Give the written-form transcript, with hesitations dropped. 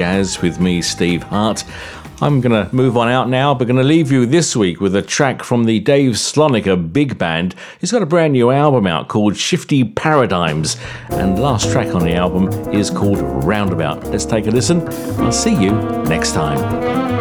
Jazz with me, Steve Hart. I'm going to move on out now, but going to leave you this week with a track from the Dave Slonica Big Band. He's got a brand new album out called Shifty Paradigms, and the last track on the album is called Roundabout. Let's take a listen. I'll see you next time.